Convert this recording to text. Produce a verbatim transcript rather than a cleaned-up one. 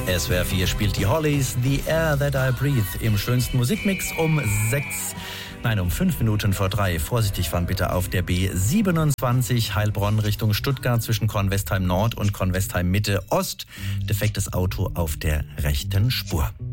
S W R vier spielt die Hollies, The Air That I Breathe im schönsten Musikmix um sechs, nein, um fünf Minuten vor drei. Vorsichtig fahren bitte auf der B siebenundzwanzig Heilbronn Richtung Stuttgart zwischen Kornwestheim Nord und Kornwestheim Mitte Ost. Defektes Auto auf der rechten Spur.